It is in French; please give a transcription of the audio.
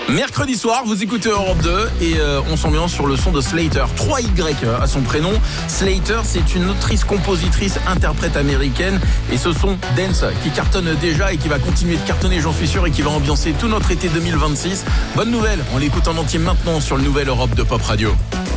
Mercredi soir, vous écoutez Europe 2 et on s'ambiance sur le son de Slater. 3Y à son prénom. Slater, c'est une autrice, compositrice, interprète américaine. Et ce son dance qui cartonne déjà et qui va continuer de cartonner, j'en suis sûr, et qui va ambiancer tout notre été 2026. Bonne nouvelle, on l'écoute en entier maintenant sur le nouvel Europe 2 Pop Radio.